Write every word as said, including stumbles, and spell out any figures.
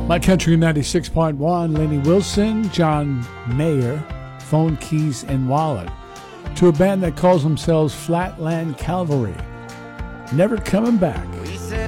My Country ninety-six point one, Lainey Wilson, John Mayer, Phone, Keys, and Wallet. To a band that calls themselves Flatland Cavalry. Never Coming Back.